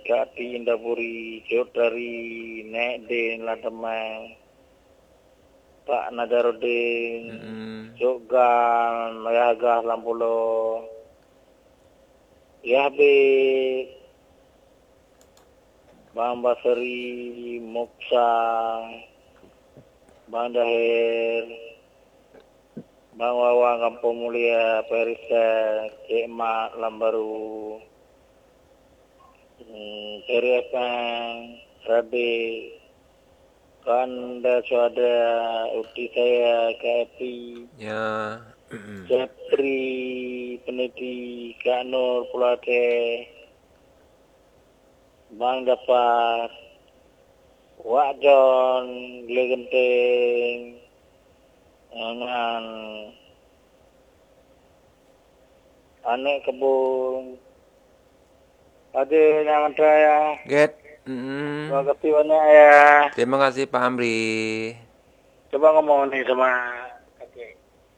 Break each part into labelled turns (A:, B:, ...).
A: Kak Ti Indapuri, Jod dari Nek Den Lademang, Pak Nadarudin, Jogan, Mayagah Lampulo, Yahbe, Bang Basri, Moksa, Bang Dahir, Bang Wawan Kampung Mulia, Perisa, Cik Mak Lambaru, Periakan, Rabi, Kanda Suada, Uti saya, KFI,
B: Ya.
A: Japri, Peniti, Kak Nur, Pulate, Bang Dapat, Wak John, Glegenting, dengan Anek Kebun, ada yang ada ya.
B: Get.
A: Terima kasih banyak ya.
B: Terima kasih Pak Amri.
A: Coba ngomong nih sama kakek.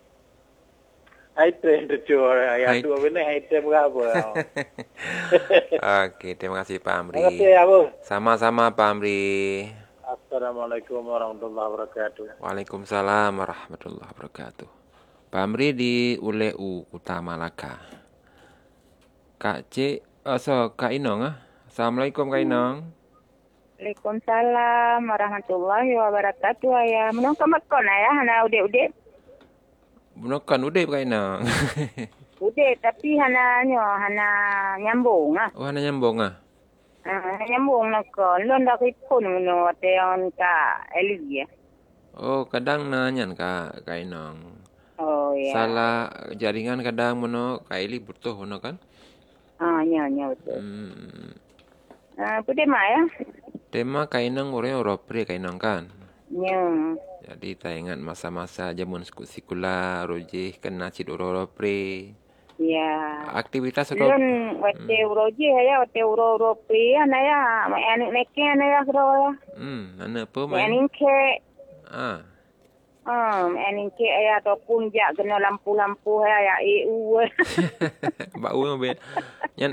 A: Haite itu ya dua benar haite berapa?
B: Oke, terima kasih Pak Amri.
A: Terima kasih ya, Bu.
B: Sama-sama Pak Amri.
A: Assalamualaikum warahmatullahi wabarakatuh.
B: Waalaikumsalam warahmatullahi wabarakatuh. Pak Amri di Uleu Utama Malaka. Kak Kak Inong ah. Assalamualaikum Kak Inong.
C: Waalaikumsalam warahmatullahi wabarakatuh. Ya, menong kemakon ya, hana ude-ude.
B: Bukan udah Kak Inong.
C: Ude, tapi hana nyambung ah.
B: Oh, hana nyambung ah.
C: Nyambung nakon. Lon dak ipun meno teon ka Elia.
B: Oh, kadang nanyan Kak Inong.
C: Oh ya.
B: Salah jaringan kadang meno Kak Eli butuh meno kan?
C: Nya betul. Pude mah ya.
B: Tema Kak Inong orang Europri Kak Inong kan?
C: Nya.
B: Jadi tak ingat masa-masa jamun sekolah rojih kena cid Europri.
C: Ya.
B: Aktivitas
C: Lon wate uroji ya, wate Europri ana ya, anik neke ana ya kro ya.
B: Ana apa main?
C: Anik ke.
B: Aning
C: ke ya ataupun jak kena lampu-lampu ya EU.
B: Bau be. Nyan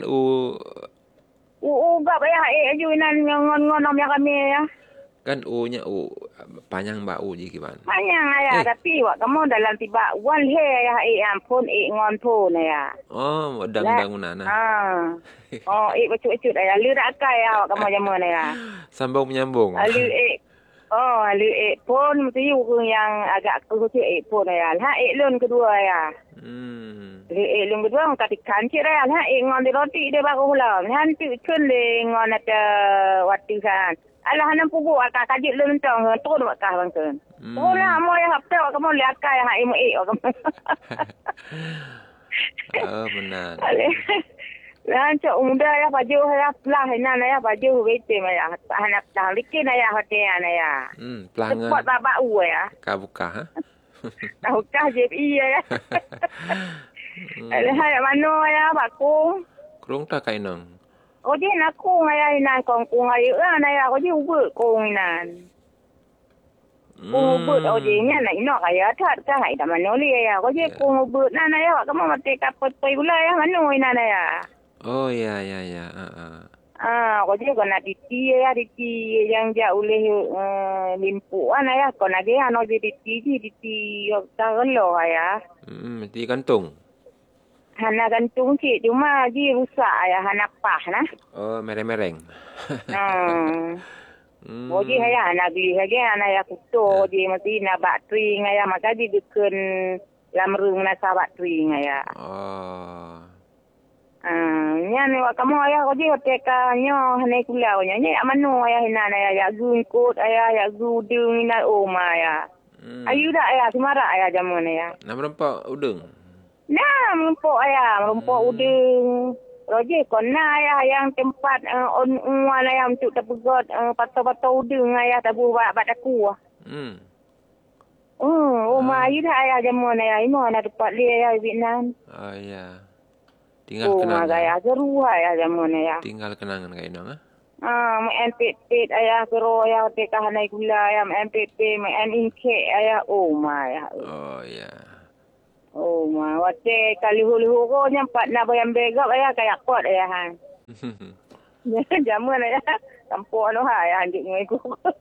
C: Gak ya aju nan ngon ya kami ya.
B: Kan nya panjang bau je gimana?
C: Panjang ya, tapi wak kamu dalam tiba wan he ya ampun ngon pun ya.
B: Oh, dang nana.
C: Bacut ya lirak ya wak kamu jaman ya.
B: Sambung menyambung.
C: Alu pun mesti yang agak kecil pun ya. Lun kedua ya. Lun kedua tadi kancir ya. Ngon di roti dia baru ulang. Nanti kun le ngon ada waktu kan. Alah hanam pugu akak kajik lun tong turun wakah bangken. Oh lah mau ya hafta kamu lihat kaya imu kamu.
B: Oh benar.
C: Lanjut muda ya baju ya pelah hinan ya baju wete ya. Anak dah likin ya hotel ya.
B: Pelangan.
C: Buat babak ya.
B: Buka ha.
C: Tahu kah je iya ya. Alah mana ya bakung.
B: Kurung tak Kak Inong.
C: Oh dia nak kung ayah hinan kong ayah ayah ko dia ubut kong hinan. Ubut oh dia nya nak inok ayah tak hai dah mana li ayah ko dia kong ubut nan ayah kamu mati kapot pai gula ayah mana hinan ayah.
B: Oh ya.
C: Ko dia kena diti yang jauh oleh limpuan ayah ko nak dia ano diti tak lo ayah.
B: Di kantung.
C: Hana gantung cik cuma dia rusak ayah hana pah nah.
B: Oh, mereng-mereng.
C: Jadi ayah nak beli lagi anak ya kuto dia mesti nak bateri ayah maka dia deken lamrung nak bateri ayah.
B: Oh.
C: Nya ni kamu ayah ko dia teka nyo hane kulau nya amanu ayah hinan ayah ya gungkut ayah ya gudung hinan oma ayah. Ayu dah ayah semara ayah jamun ayah.
B: Nak merempak udung.
C: Nah, merumpuk udung. Roger, kena ayah yang tempat on ayah untuk terpegot patau-patau udung ayah tabu buat aku. Rumah ayu dah ayah jamuan ayah. Ini mana tempat dia ayah Vietnam.
B: Oh ya. Tinggal kenangan.
C: Ayah seru ayah jamuan ayah.
B: Tinggal kenangan Kak Inong
C: main pet ayah kero ayah teka hanai gula ayah main pet main inke ayah ayah.
B: Oh ya.
C: Oh, wate kali hulu ko nyampat na bayang begap ayah kayak kuat ayah han. Jamu nak ya. Campur anu hai anjuk dengan aku.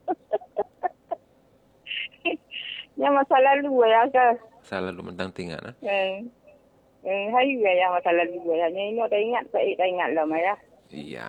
C: Yang masa lalu ya ke.
B: Selalu mentang tinggal ah.
C: Hari ya masa lalu ya. Ini dah ingat tak ingat lah ya.
B: Iya.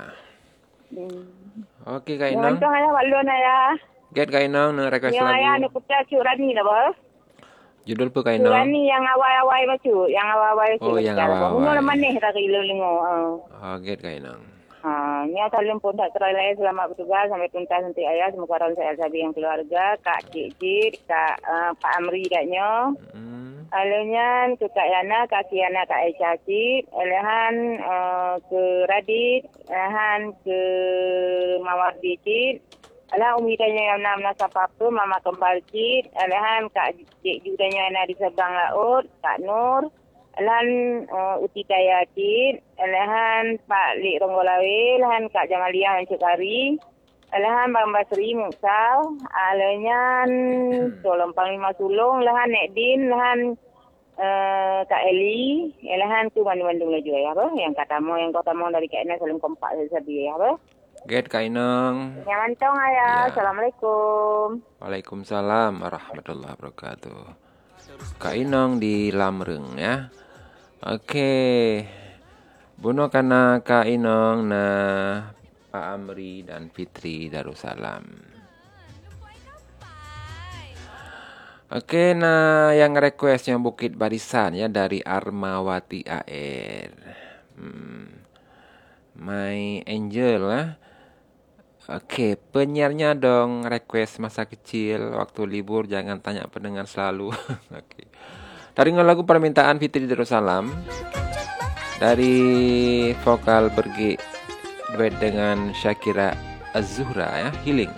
B: Okey Kak Inong.
C: Mantap ya balon ya.
B: Get Kak Inong nak request
C: Yang ayah
B: lagu.
C: nak pecah curani dah bah.
B: Judul apa Kak Inong?
C: Curani yang awal-awal macam, yang awal-awal macam.
B: Oh, yang awal-awal.
C: Mula manis tak kilo lengo.
B: Get Kak Inong.
C: Ni salam pun tak terai selamat bertugas sampai tuntas nanti ayah. Semoga orang saya sabi yang keluarga, Kak Cik, Kak Pak Amri daknya. Alanya ke Kak Yana, Kak Kiana, Kak Aisyah Cik. Alahan ke Radit, alahan ke Mawardi Cik. Alahan Umi tanya yang nama nasa papa, Mama Kempal Cik. Alahan Kak Cik juga yang ada di seberang laut, Kak Nur. Alahan Uti Kaya Cik. Alahan Pak Lik Ronggolawe. Alahan Kak Jamaliah yang Cekari. Alahan Bang Basri Muksau. Alahan Tolompang Lima Sulung. Alahan Nek Din. Alahan Kak Eli. Alahan tu Bandung-Bandung lagi ya apa? Yang kata mo dari Kak Ina saling kompak sabi ya apa?
B: Get Kak Inong.
C: Yang mantong ayah. Ya. Assalamualaikum.
B: Waalaikumsalam warahmatullahi wabarakatuh. Kak Inong di Lamreng ya. Okey. Buno kana Kak Inong na Pak Amri dan Fitri Darussalam. Okey, nah yang request yang Bukit Barisan ya dari Armawati AR. My Angel lah. Okey, penyiarnya dong request masa kecil waktu libur jangan tanya pendengar selalu. Okey. Taringan lagu permintaan Fitri Darussalam dari vokal Bergi duet dengan Shakira Az-Zuhra ya, Healing.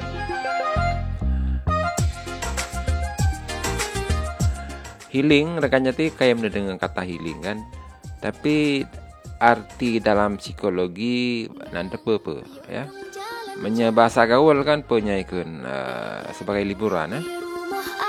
B: Healing rekan jati kayak mendengar kata healing kan. Tapi arti dalam psikologi nanti apa ya. Bahasa gaul kan penyaikun sebagai liburan